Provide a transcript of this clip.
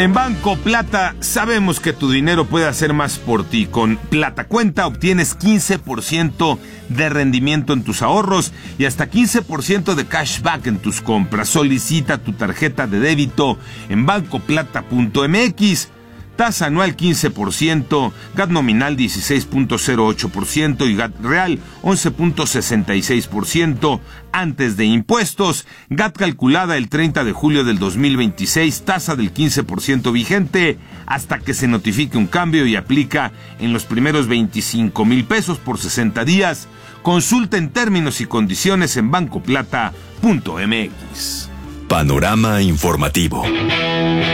En Banco Plata sabemos que tu dinero puede hacer más por ti. Con Plata Cuenta obtienes 15% de rendimiento en tus ahorros y hasta 15% de cashback en tus compras. Solicita tu tarjeta de débito en bancoplata.mx. Tasa anual 15%, GAT nominal 16.08% y GAT real 11.66% antes de impuestos. GAT calculada el 30 de julio del 2026, tasa del 15% vigente hasta que se notifique un cambio y aplica en los primeros 25,000 pesos por 60 días. Consulta en términos y condiciones en bancoplata.mx. Panorama informativo.